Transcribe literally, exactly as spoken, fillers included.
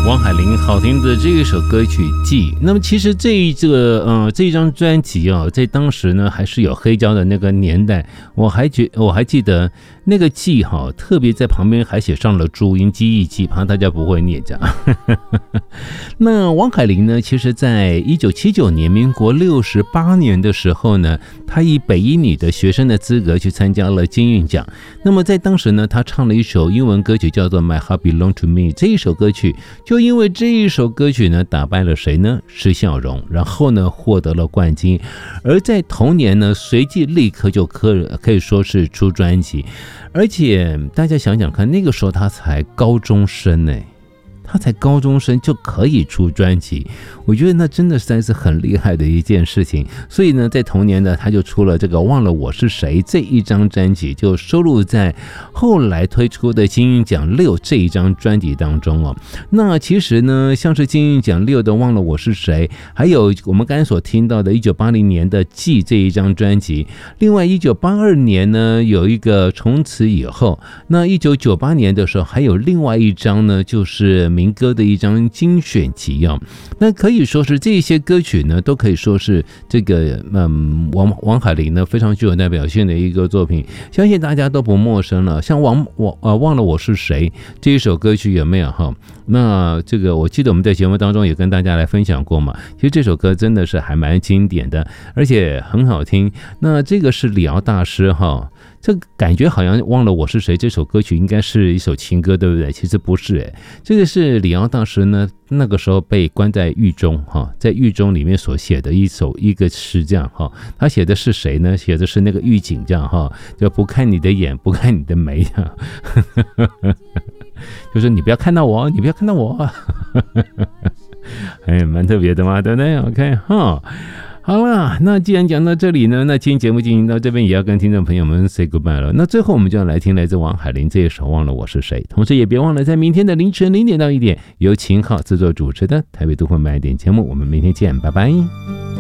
王海玲好听的这一首歌曲《记》，那么其实这一个呃这一张专辑啊，在当时呢还是有黑胶的那个年代，我还觉我还记得那个记哈，特别在旁边还写上了注音记忆记，怕大家不会念这样。那王海玲呢，其实在一九七九年，民国六十八年的时候呢，她以北一女的学生的资格去参加了金韵奖。那么在当时呢，她唱了一首英文歌曲叫做《My Heart Belongs to Me》，这一首歌曲就因为这一首歌曲呢，打败了谁呢？施孝荣，然后呢获得了冠军。而在同年呢，随即立刻就可可以说是出专辑。而且大家想想看，那个时候他才高中生呢，他才高中生就可以出专辑，我觉得那真的实在是很厉害的一件事情。所以呢，在同年呢，他就出了这个《忘了我是谁》这一张专辑，就收录在后来推出的金韵奖六这一张专辑当中哦。那其实呢，像是金韵奖六的《忘了我是谁》，还有我们刚才所听到的一九八零年的《记》这一张专辑，另外一九八二年呢有一个从此以后，那一九九八年的时候还有另外一张呢，就是民歌的一张精选集啊。那可以说是这些歌曲呢，都可以说是这个嗯王王海玲呢非常具有代表性的一个作品，相信大家都不陌生了。像王我呃忘了我是谁这一首歌曲有没有哈？那这个我记得我们在节目当中也跟大家来分享过嘛。其实这首歌真的是还蛮经典的，而且很好听。那这个是李敖大师哈。这感觉好像忘了我是谁这首歌曲应该是一首情歌，对不对？其实不是诶，这个是李敖大师呢那个时候被关在狱中哈，在狱中里面所写的一首一个诗这样哈。他写的是谁呢？写的是那个狱警这样哈，就不看你的眼，不看你的眉这样，就是你不要看到我，你不要看到我，哎，蛮特别的嘛，对不对 ？OK 哈。好了，那既然讲到这里呢，那今天节目进行到这边，也要跟听众朋友们 say goodbye 了。那最后我们就要来听来自王海玲这一首《忘了我是谁》，同时也别忘了在明天的凌晨零点到一点，由秦昊制作主持的台北都会买点节目，我们明天见，拜拜。